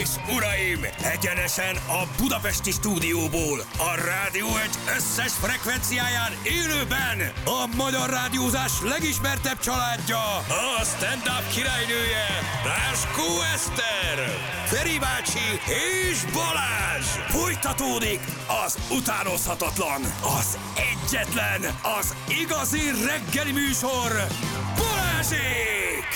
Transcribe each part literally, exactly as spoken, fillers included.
és uraim, egyenesen a budapesti stúdióból, a Rádió egy összes frekvenciáján élőben a magyar rádiózás legismertebb családja, a stand-up királynője, Ráskó Eszter, Feri bácsi és Balázs. Folytatódik az utánozhatatlan, az egyetlen, az igazi reggeli műsor, Balázsék!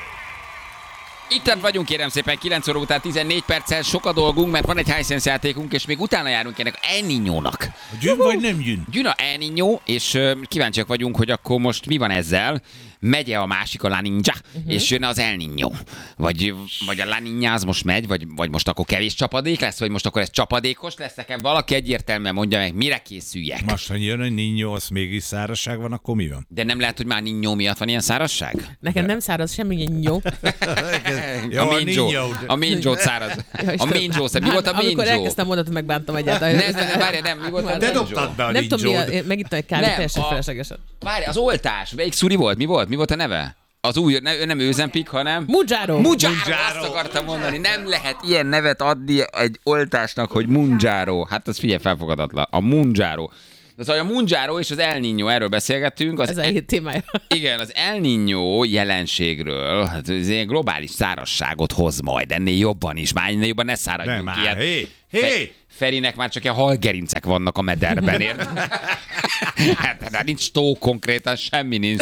Itt vagyunk, kérem szépen, kilenc óra után tizennégy perccel, sok a dolgunk, mert van egy Hisense játékunk, és még utána járunk ennek El Niñónak. Gyűn vagy nem gyűn? Gyűn a El Niñó, és uh, kíváncsiak vagyunk, hogy akkor most mi van ezzel. Megye a másik, a La Niña, uh-huh. és jön az El Niño. Vagy, vagy a La Niña az most megy, vagy, vagy most akkor kevés csapadék lesz, vagy most akkor ez csapadékos lesz. Nekem valaki egyértelműen mondja meg, mire készüljek. Most, ha jön a Niño, az mégis szárazság van, akkor mi van? De nem lehet, hogy már Niño miatt van ilyen szárazság? Nekem nem száraz semmi Niño. A Minjo. A Minjo száraz. A Minjo, mi volt a Minjo? Amikor elkezdtem mondatot, megbántam egyáltalán. Nem, várj, nem, mi volt a Te dobtad be a Nem tudom, Ninjót. megittem egy kávét, teljesen feleslegesen. Várj, az oltás, melyik szuri volt? Mi volt? Mi volt a neve? Az új, ne, nem Őzempik, hanem... Munjaro. Munjaro, azt akartam mondani. Nem lehet ilyen nevet adni egy oltásnak, hogy Munjaro. Hát az figyelj, felfogadatlan. A Munjaro. Szóval a Munjaro és az El Niño, erről beszélgettünk. Az Ez a hét témája. Igen, az El Niño jelenségről, hát ez ilyen globális szárazságot hoz majd, ennél jobban is. Már ennél jobban ne száradjunk Nem, ki. már, hé, hé! Ferinek már csak ilyen halgerincek vannak a mederben, érted? Hát, hát nincs tó konkrétan, semmi nincs,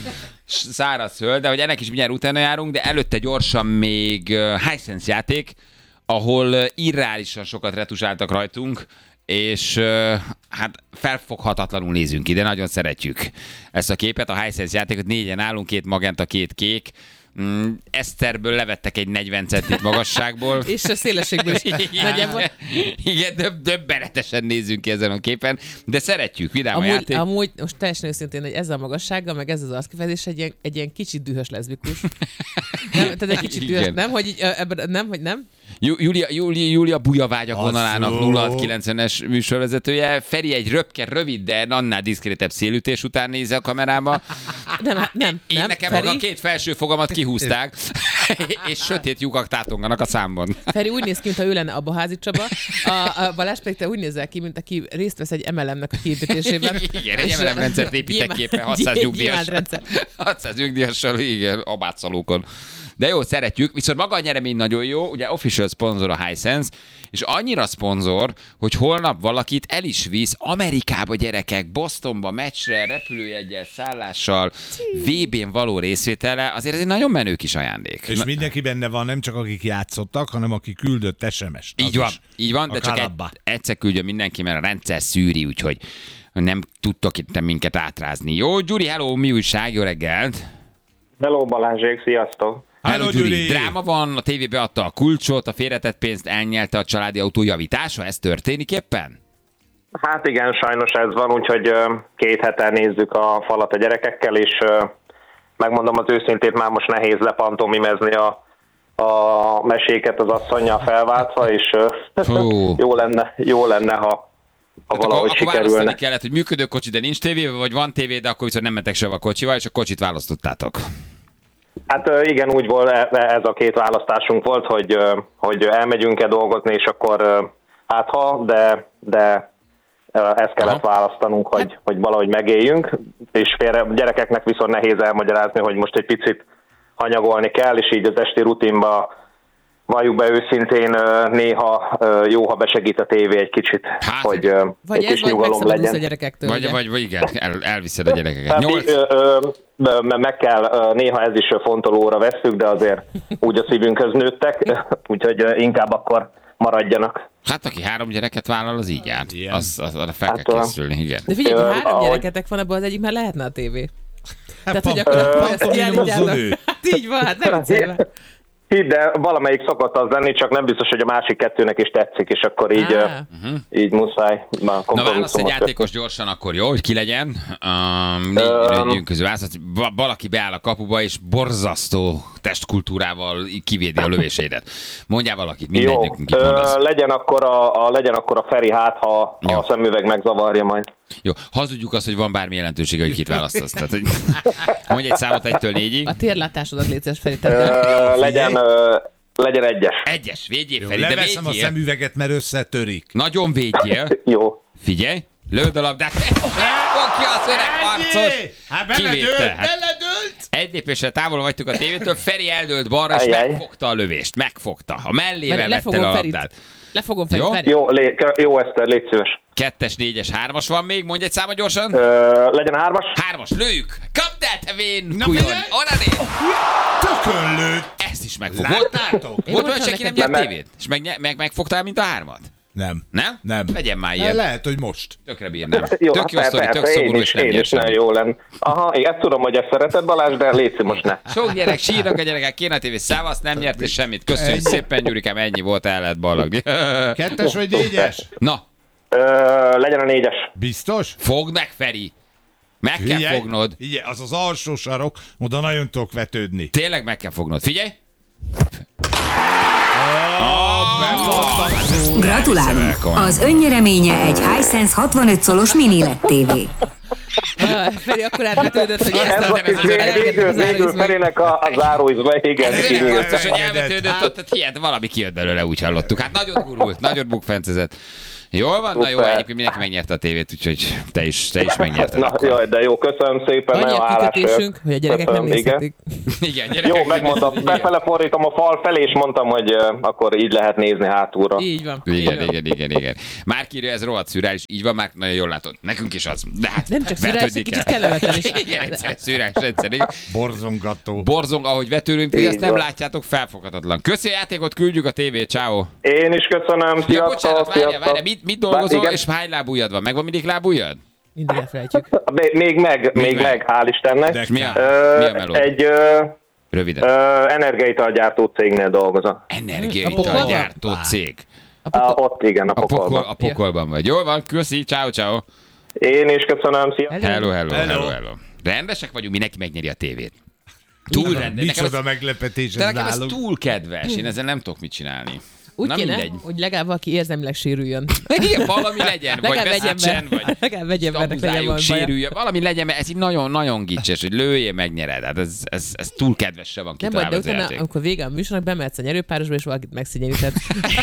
száraz föld, de hogy ennek is mindjárt utána járunk, de előtte gyorsan még Hisense játék, ahol irreálisan sokat retusáltak rajtunk, és hát felfoghatatlanul nézünk ki, de nagyon szeretjük ezt a képet, a Hisense játékot, négyen állunk, két magenta, két kék, Mm, Eszterből levettek egy negyven centit magasságból. És a szélességből is nagyjából. Igen, döb- döbbenetesen nézünk ki ezen a képen, de szeretjük, vidám a amúgy, játék. amúgy, most teljesen őszintén, hogy ezzel a magassággal, meg ez az arckifejezés egy ilyen, egy ilyen kicsit dühös leszbikus. Nem, tehát egy kicsit dühös, nem, hogy így, ebben, nem, hogy nem? Júlia, Júlia, Júlia Bujavágyak Az vonalának jó. nulla hat kilencvenes műsorvezetője. Feri egy röpke, rövid, de annál diszkrétebb szélütés után néz a kamerába. Nem, hát nem, Én nem. nekem Feri, maga a két felső fogamat kihúzták, és sötét lyukak tátonganak a számban. Feri úgy néz ki, mintha ő lenne Abba Házi Csaba. A, a Balázs pedig te úgy nézel ki, mint aki részt vesz egy em el em-nek a kiépítésében. Igen, egy em el em rendszert építek képen hatszáz nyugdíjas. hatszáz nyugdíjassal, igen, abátszalókon. De jó, szeretjük, viszont maga a nyeremény nagyon jó, ugye official szponzor a Hisense, és annyira szponzor, hogy holnap valakit el is visz Amerikába, gyerekek, Bostonba, meccsre, repülőjeggyel, szállással, vé bén való részvétele, azért ez egy nagyon menő kis ajándék. És Na, mindenki benne van, nem csak akik játszottak, hanem aki küldött es em es-t. így van, így van, de csak egy, egyszer küldjön mindenki, mert a rendszer szűri, úgyhogy nem tudtok itt minket átrázni. Jó, Gyuri, hello, mi újság, jó reggelt! Hello Balázsék, sziasztok! Hello, Gyuri! Dráma van, a tévé beadta a kulcsot, a félretett pénzt elnyelte a családi autó javítása, ez történik éppen? Hát igen, sajnos ez van, úgyhogy két hete nézzük a falat a gyerekekkel, és megmondom az őszintét, már most nehéz lepantomimezni a, a meséket az asszonnyal felváltva, és jó lenne, jó lenne, ha ha hát valahogy akkor, sikerülne. akkor választani kellett, hogy működő kocsi, de nincs tévé, vagy van tévé, de akkor viszont nem mentek sehova a kocsival, és a kocsit választottátok. Hát igen, úgy volt, ez a két választásunk volt, hogy, hogy elmegyünk-e dolgozni, és akkor hát ha, de, de ezt kellett Aha. választanunk, hogy, hogy valahogy megéljünk, és félre, gyerekeknek viszont nehéz elmagyarázni, hogy most egy picit hanyagolni kell, és így az esti rutinba valljuk be őszintén, néha jó, ha besegít a tévé egy kicsit, hát, hogy vagy egy kis ez, nyugalom legyen. A gyerekektől, vagy, vagy, vagy igen, el, elviszed a gyerekeket. Hát, Nyolc... ö, ö, meg kell, néha ez is fontolóra vesszük, de azért úgy a szívünkhöz nőttek, úgyhogy inkább akkor maradjanak. Hát aki három gyereket vállal, az így jár. Az, az, az fel hát, kell készülni, igen. De figyelj, ha három ahogy... gyereketek van, abban az egyik már lehetne a tévé. Hát, Tehát, hogy akkor ezt kiállítjának. Hát így van, hát nem célva. Hidd, de valamelyik szokott az lenni, csak nem biztos, hogy a másik kettőnek is tetszik, és akkor így, ah. uh, így muszáj. Na válasz egy játékos gyorsan akkor, jó, hogy ki legyen. Um, négy közül választ, valaki beáll a kapuba, és borzasztó testkultúrával kivédi a lövéseidet. Mondjál valakit, mindegyikünk itt mondasz. Legyen akkor a, a, legyen akkor a Feri, hát ha jó. A szemüveg megzavarja majd. Jó, hazudjuk azt, hogy van bármi jelentősége, hogy kit választasz. Tehát, hogy mondj egy számot egytől négyig. A térlátásodat létszes Feri. Legyen, Legyen egyes. Egyes, védjél Jó, Feri, de leveszem a védjél. szemüveget, mert összetörik. Nagyon védjél. Jó. Figyelj, lőd a labdát. Fog ki az öreg harcos. Hát Kivédte, beledőlt, hát. beledőlt! Egy lépésre távol vagytuk a tévétől, Feri eldőlt balra, és Ajjaj. megfogta a lövést. Megfogta. A mellével Mert vette lefogom le a Ferit. labdát. Lefogom Jó? Ferit. Feri. Jó, lé, jó Eszter, légy szíves. Kettes, négyes, hármas van még, mondj egy számot gyorsan. Ö, legyen hármas. Hármas, lőjük! Kapd el, te vén Na, kujon! figyelj! Onnan Tökön lőtt! Ezt is megfogod. Láttátok? Én Volt olyan, mondtam senki nem neked- nyert Nem, tévét? És meg, meg, megfogtál, mint a hármat? Nem. Nem? Nem. Legyen már Hát ilyen. lehet, hogy most. Tökre bírnám. Jó, Tök jó hát sztori, persze, tök szomorú, én és is, nem én nyert is nagyon semmit. jó lenne. Aha, én ezt tudom, hogy ezt szereted, Balázs, de légy most ne. Sok gyerek sírnak a gyerekek, kéne a tévé szávasz, nem nyert és semmit. Köszönjük Ennyi. szépen, Gyurikám, ennyi volt, el lehet ballagni. Kettes vagy négyes? Na, Ö, legyen a négyes. Biztos? fogd meg, Feri! Meg kell Figyelj, fognod. Figyelj, az az alsó sarok, oda nagyon tudok vetődni. Tényleg meg kell fognod. Figyelj! Gratulálunk! Az önnyereménye egy Hisense hatvanöt szolos mini el é dé tévé. Ah, Feri akkor átvetődött, hogy ezt Ez a... a kis végül, végül Ferinek a, a záróizba, igen. Ez kinyílt. nem biztos, hogy Engedett. elvetődött ott, tehát hihet, valami kijött belőle, úgy hallottuk. Hát nagyon gurult, nagyon bukfencezett. Jól van? Na jó, Szuper. egyébként mindenki megnyerte a tévét, úgyhogy te is, te is megnyerted. Na, akkor. jaj, de jó, köszönöm szépen, Annyi nagyon a hálás kikötésünk, vagyok. hogy a gyerekek nem Köszönöm, igen. nézhetik. Igen, gyerekek. Jó, megmondom, igen. befele fordítom a fal felé, és mondtam, hogy uh, akkor így lehet nézni hátulra. Így van. Igen, Így van. igen, igen, igen. Már írja, ez rohadt szürális, így van, már nagyon jól látod. Nekünk is az. De hát Nem csak szürális, vetődni kicsit kell. kellemetlen is. Igen, egyszer szürális, egyszer. igen. Borzongató. Borzong, ahogy vetődünk, hogy Így ezt nem van. látjátok, felfoghatatlan. Köszi a játékot, küldjük a tévét, ciao. Én is köszönöm, Ja, sziasztok, bocsánat, várjál, sziasztok. várjál, mit, mit dolgozol, Igen. és hány lábujjad van? Megvan mindig lábujjad? Mindig elfelejtjük. Még, még meg, még meg. meg, hál' Istennek. De Mi a, Ö, mi a meló? egy ö, Röviden. ö, energiaitalgyártó cégnél dolgozom. Energiaitalgyártó cég. A A, pokol... ott igen, a A, pokol, pokolban. a pokolban vagy. Jól van, köszi, ciao, ciao. Én is köszönöm, sziasztok. Hello, hello, hello, Hello. hello. Rendesek vagyunk, mindenki megnyeri a tévét. Túl rendes. Nekem Micsoda ez, meglepetés de ez nekem ez nálunk. túl kedves, én ezzel nem tudok mit csinálni. Úgy Na kéne, mindegy. hogy legalább valaki érzelmileg sérüljön. Igen, valami legyen, vagy Legalább egy veszítsen, ember. vagy Legalább egy embernek legyen abuzáljuk, valami baja. sérüljön, valami legyen, mert ez így nagyon-nagyon gicses, hogy lőjél, megnyered. Hát ez, ez, ez túl kedvesre van Nem baj, kitalálva de az utána, játék. amikor vége a műsornak, bemehetsz a nyerőpárosba, és valakit megszégyenített.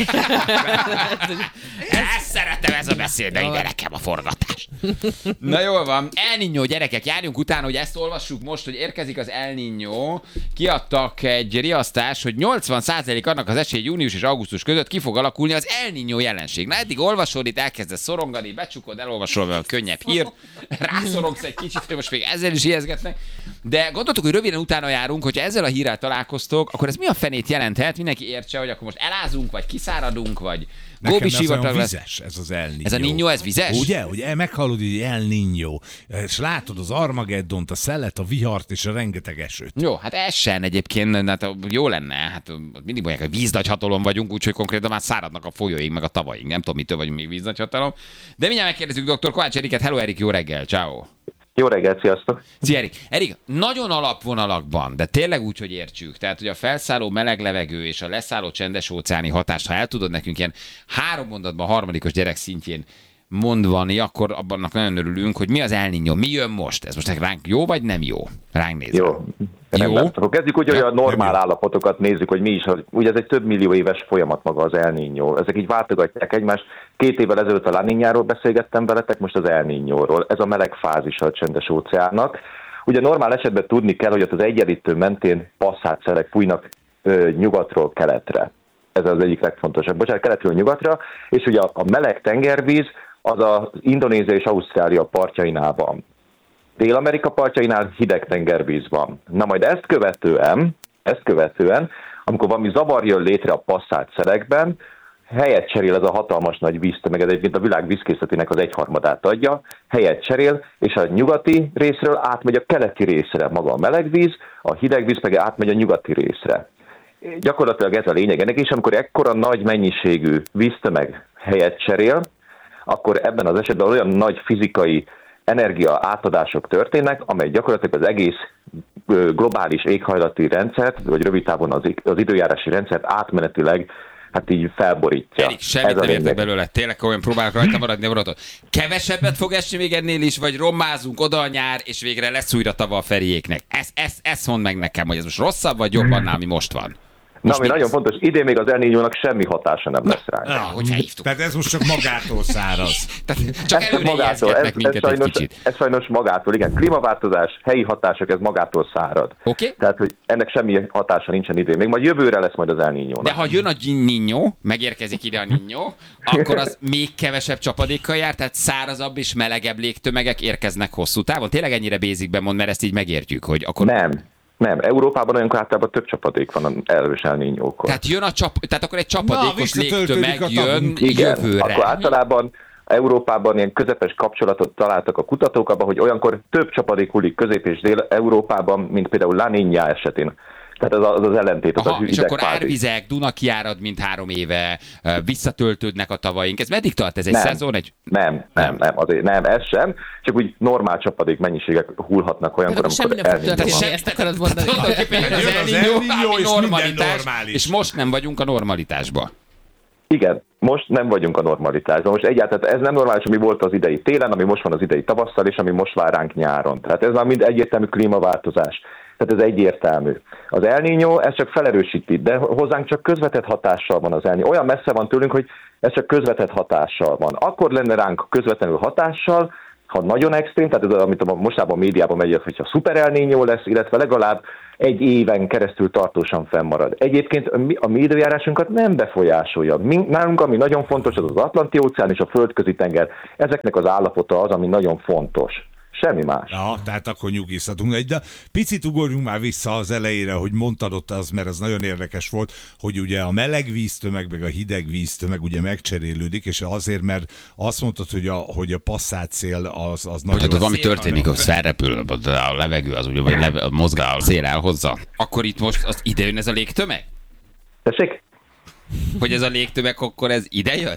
Ezt szeretem, ez a beszéd, de ide nekem a forgatás. Na jól van, El Niño, gyerekek, járjunk utána, hogy ezt olvassuk most, hogy érkezik az El Niño. Kiadtak egy riasztás, hogy nyolcvan százalék annak az esély június és augusztus között ki fog alakulni az El Niño jelenség. Na eddig olvasod, itt elkezdesz szorongani, becsukod, elolvasol valami könnyebb hírt, rászorongsz egy kicsit, hogy most még ezzel is ijeszgetnek. De gondoltuk, hogy röviden utána járunk, hogyha ezzel a hírrel találkoztok, akkor ez mi a fenét jelenthet? Mindenki értse, hogy akkor most elázunk, vagy kiszáradunk, vagy Nekem góbi ez olyan sivatag lesz. vizes, ez az El Niño. Ez a Niño, ez vizes? Ugye, hogy el- meghallod, hogy El Niño, és látod az Armageddont, a szelet, a vihart és a rengeteg esőt. Jó, hát ez sem egyébként, hát jó lenne, hát mindig mondják, hogy víznagyhatalom vagyunk, úgyhogy konkrétan már száradnak a folyóink, meg a tavaink, nem tudom, mitől vagyunk még víznagyhatalom. De mindjárt megkérdezzük dr. Kovács Eriket. Hello Erik, jó reggel, ciao. Jó reggelt, sziasztok. Szia Erik. Erik, nagyon alapvonalakban, de tényleg úgy, hogy értsük. Tehát, hogy a felszálló meleg levegő és a leszálló csendes óceáni hatást, ha el tudod nekünk ilyen három mondatban harmadikos gyerek szintjén mondani, akkor abban nagyon örülünk, hogy mi az El Niño, mi jön most? Ez most ránk jó vagy nem jó? Ránk nézve. Jó. Rendben. Akkor kezdjük úgy, hogy Ja, a normál nem jó. állapotokat nézzük, hogy mi is. hogy- Ugye ez egy több millió éves folyamat maga az El Niño. Ezek így váltogatják egymást. Két évvel ezelőtt a La Niñáról beszélgettem veletek, most az El Niñóról. Ez a meleg fázisa a csendes óceánnak. Ugye normál esetben tudni kell, hogy ott az egyenlítő mentén passzátszerek fújnak ö, nyugatról keletre. Ez az egyik legfontosabb. Bocsánat, keletről nyugatra, és ugye a, a meleg tengervíz az az Indonézia és Ausztrália partjainál van. Dél-Amerika partjainál hideg tengervíz van. Na majd ezt követően, ezt követően, amikor valami zavar jön létre a passzált szerekben, helyet cserél ez a hatalmas nagy víztömeg, ez egyébként a világ vízkészletének az egyharmadát adja, helyet cserél, és a nyugati részről átmegy a keleti részre maga a meleg víz, a hideg víz meg átmegy a nyugati részre. Gyakorlatilag ez a lényeg ennek, és amikor ekkora nagy mennyiségű víztömeg helyet cserél, akkor ebben az esetben olyan nagy fizikai energia átadások történnek, amely gyakorlatilag az egész ö, globális éghajlati rendszert, vagy rövid távon az, az időjárási rendszert átmenetileg hát így felborítja. Erik, semmit Ez a nem értek lényeg. belőle, tényleg olyan próbálok rajta maradni a vonaton. Kevesebbet fog esni még ennél is, vagy rommázunk oda a nyár, és végre lesz újra tava a Feriéknek. Ezt ez, ez mondd meg nekem, hogy ez most rosszabb, vagy jobb annál, ami most van. Na, ami nagyon fontos, idén még az El Niñónak semmi hatása nem lesz rá. Na, hogy felhívtuk. Tehát ez most csak magától száraz. Tehát csak Ez előre magától, ez, ijeszgetnek ez, minket sajnos, egy kicsit. ez sajnos magától, igen. Klímaváltozás, helyi hatások, ez magától szárad. Oké. Okay. Tehát, hogy ennek semmi hatása nincsen idén. Még majd jövőre lesz majd az El Niñónak. De ha jön a Niño, megérkezik ide a Niño, akkor az még kevesebb csapadékkal jár, tehát szárazabb és melegebb légtömegek érkeznek hosszú távon. Tényleg ennyire basicben mond, mert ezt így megértjük, hogy akkor... Nem. Nem, Európában olyankor általában több csapadék van az erős El Niñókor. Tehát jön a csap... Tehát akkor egy csapadékos Na, légtömeg jön Igen, jövőre. akkor általában Európában ilyen közepes kapcsolatot találtak a kutatók abban, hogy olyankor több csapadék hullik Közép- és Dél-Európában, mint például La Niña esetén. Tehát az az, az ellentét, az Aha, a és akkor hidegfázis. árvizek, Dunakjárad, mint három éve, visszatöltődnek a tavaink. Ez meddig tart? Ez egy Nem. szezon? Egy... Nem, nem, nem, azért nem, ez sem. Csak úgy normál csapadék mennyiségek hullhatnak olyankor, Tehát semmi amikor nem fog El Niñó történni, van. ezt akarod mondani. Tulajdonképpen jön az Jön El az Niño, El Niño, ami és minden normalitás, normális. és most nem vagyunk a normalitásba. Igen, most nem vagyunk a normalitásban. Most egyáltalán ez nem normális, ami volt az idei télen, ami most van az idei tavasszal, és ami most vár ránk nyáron. Tehát ez már mind egyértelmű klímaváltozás. Tehát ez egyértelmű. Az El Niño, ez csak felerősíti, de hozzánk csak közvetett hatással van az El Niño. Olyan messze van tőlünk, hogy ez csak közvetett hatással van. Akkor lenne ránk közvetlenül hatással, ha nagyon extrém, tehát ez, amit a mostában a médiában megy, hogyha szuper El Niño lesz, illetve legalább egy éven keresztül tartósan fennmarad. Egyébként a mi időjárásunkat nem befolyásolja. Mi, nálunk, ami nagyon fontos, az az Atlanti-óceán és a Földközi tenger. Ezeknek az állapota az, ami nagyon fontos. Semmi más. Ja, tehát akkor nyugisztatunk. De picit ugorjunk már vissza az elejére, hogy mondtad ott az, mert az nagyon érdekes volt, hogy ugye a meleg víztömeg, meg a hideg víztömeg ugye megcserélődik, és azért, mert azt mondtad, hogy a, hogy a passzátszél az, az nagyon... Tehát valami történik, hogy felrepül a levegő, az ugye, vagy leve, mozgál, a szél elhozza. Akkor itt most az ide jön ez a légtömeg? Tessék? Hogy ez a légtömeg, akkor ez ide jön?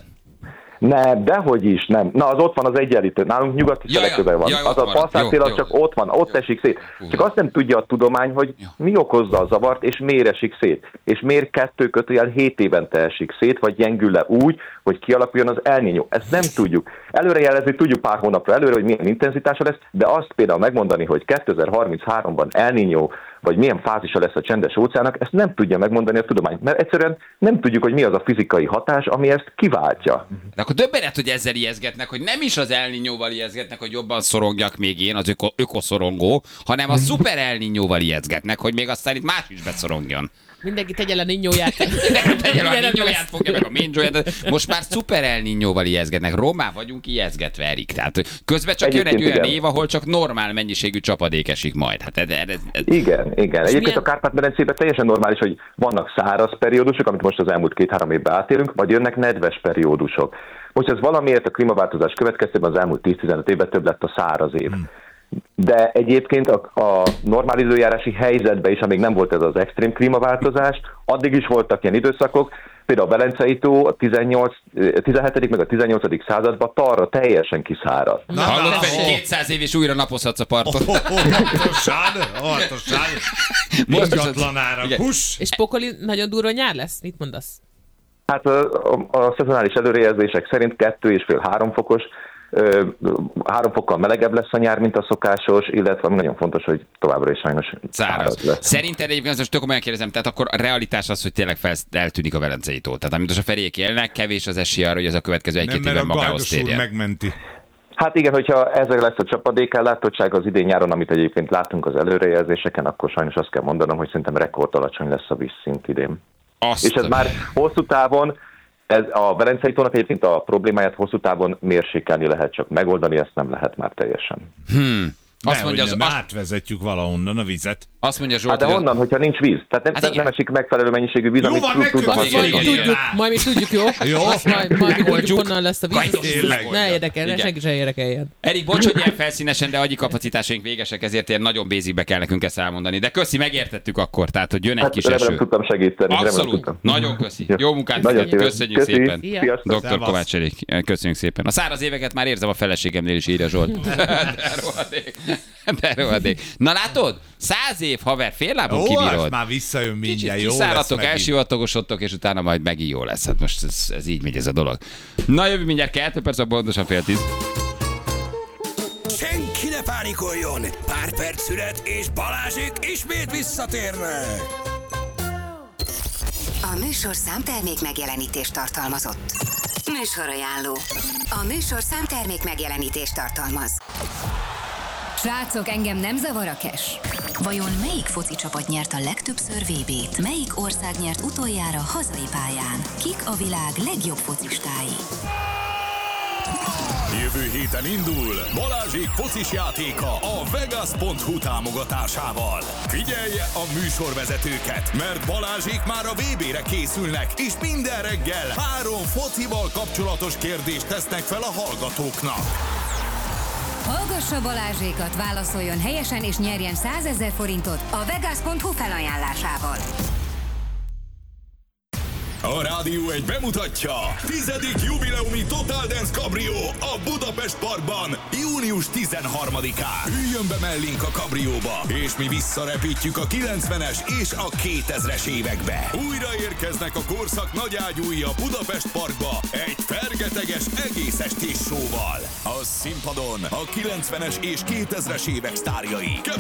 Nem, dehogy is, nem. Na, az ott van az egyenlítő. Nálunk nyugati Ja, szelekőben van. ja, az a passzátszél az csak ott van, ott esik szét. Csak azt nem tudja a tudomány, hogy mi okozza a zavart, és miért esik szét. És miért kettő kötőjel hét évente esik szét, vagy gyengül le úgy, hogy kialakuljon az El Niño. Ezt nem tudjuk. Előrejelezni tudjuk pár hónapra előre, hogy milyen intenzitása lesz, de azt például megmondani, hogy kétezer-harmincháromban El Niño, vagy milyen fázisa lesz a csendes óceánnak, ezt nem tudja megmondani a tudomány, mert egyszerűen nem tudjuk, hogy mi az a fizikai hatás, ami ezt kiváltja. De akkor döbbenet, hogy ezzel ijeszgetnek, hogy nem is az El Niñóval ijeszgetnek, hogy jobban szorongjak még én, az öko, ökoszorongó, hanem a szuper El Niñóval ijeszgetnek, hogy még aztán itt más is beszorongjon. Mindenki tegye le Niñóját. Tegyen a Niñóját, fogja meg a Minjóját. Most már szuper El Niñóval ijeszgetnek. Rommá vagyunk ijeszgetve, Erik. Tehát közben csak jön egy olyan igen. év, ahol csak normál mennyiségű csapadék esik majd. Hát ez, ez, ez... Igen, igen. Egyébként milyen... a Kárpát-medencében teljesen normális, hogy vannak száraz periódusok, amit most az elmúlt két-három évben átélünk, vagy jönnek nedves periódusok. Most ez valamiért a klímaváltozás következtében az elmúlt tíz-tizenöt évben több lett a száraz év. Hmm. De egyébként a, a normál időjárási helyzetben is, amíg nem volt ez az extrém klímaváltozás, addig is voltak ilyen időszakok, például a Velencei tó a tizennyolc, tizenhetedik meg a tizennyolcadik században talra teljesen kiszáradt. Na, Hallott na, fel, oh. kétszáz év és újra napozhatsz a parton. Oh, oh, Óvatosan, óvatosan. Ingatlan árak, hús! És pokoli nagyon durva nyár lesz? Mit mondasz? Hát a, a, a szezonális előrejelzések szerint kettő és fél három fokos, ö, három fokkal melegebb lesz a nyár, mint a szokásos, illetve nagyon fontos, hogy továbbra is sajnos száraz lesz. Szerinted egyébként most tök komolyan kérdezem, tehát akkor a realitás az, hogy tényleg fel, eltűnik a Velencei tó. Tehát amit most a Feriék élnek, kevés az esély arra, hogy ez a következő egy-két évben magához térjen. megmenti. Hát igen, hogyha ezzel lesz a csapadékellátottság az idén nyáron, amit egyébként látunk az előrejelzéseken, akkor sajnos azt kell mondanom, hogy szerintem rekord alacsony lesz a vízszint idén. Azt És ez már hosszú távon, ez a Velencei tónak egyébként a problémáját hosszú távon mérsékelni lehet, csak megoldani ezt nem lehet már teljesen. Hmm. Azt De, mondja, hogy az, nem azt, átvezetjük valahonnan a vizet. azt mondja Zsolt, Hát de hogy honnan, hogyha nincs víz? Tehát nem, Hát nem igen. esik megfelelő mennyiségű víz, Jó amit van, tud- tud megkötözünk. Azt majd mi használni. igen, tudjuk, igen. majd mi tudjuk, jó? Jó. Azt majd, majd mi tudjuk, Megoldjuk. honnan lesz a víz. Tényleg. Ne érdekel, Igen. senki sem érdekeljen. Erik, bocs, hogy ilyen felszínesen, de agyi kapacitásaink végesek, ezért ilyen nagyon basicbe kell nekünk ezt elmondani. De köszi, megértettük akkor, tehát hogy jön egy Hát kis remélem eső. tudtam segíteni. remélem Abszolút. tudtam. Nagyon köszi. Jó. Jó munkát, Nagyon köszönjük, szépen. köszönjük Köszi. szépen. Sziasztok. doktor Szevasz. Kovács Erik, köszönjük szépen. A száraz éveket már érzem a feleségemnél is, írja Zsolt. De rohadék. De rohadék. Na látod? Száz év, haver, fél lábon Ó, kibírod. ez már visszajön Kicsit mindjárt, jó lesz kiszáradtok, megint. elsivatagosodtok, és utána majd megint jó lesz. Hát most ez, ez így megy ez a dolog. Na jövő mindjárt kettő perc, a pontosan fél tíz. Senki ne pánikoljon! Pár perc szünet, és Balázsék ismét visszatérnek! A műsor számtermék megjelenítést tartalmazott. Műsorajánló. A műsor számtermék megjelenítést tartalmaz. Srácok, engem nem zavar a cash. Vajon melyik foci csapat nyert a legtöbbször vé bét? Melyik ország nyert utoljára hazai pályán? Kik a világ legjobb focistái? Jövő héten indul Balázsék focis játéka a Vegas pont hu támogatásával. Figyelje a műsorvezetőket, mert Balázsék már a vé bére készülnek, és minden reggel három focival kapcsolatos kérdést tesznek fel a hallgatóknak. Hallgassa Balázsékat, válaszoljon helyesen és nyerjen százezer forintot a Vegas pont hu felajánlásával. A Rádió egy bemutatja tizedik jubileumi Total Dance Cabrio a Budapest Parkban június tizenharmadikán. Üljön be mellénk a kabrióba, és mi visszarepítjük a kilencvenes és a kétezres évekbe. Újra érkeznek a korszak nagyágyúi a Budapest Parkba egy fergeteges egész estés showval. A színpadon a kilencvenes és kétezres évek sztárjai.